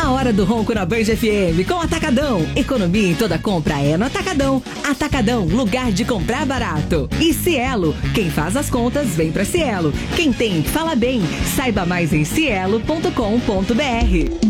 A hora do ronco na Band FM com Atacadão. Economia em toda compra é no Atacadão. Atacadão, lugar de comprar barato. E Cielo, quem faz as contas vem pra Cielo. Quem tem, fala bem. Saiba mais em cielo.com.br.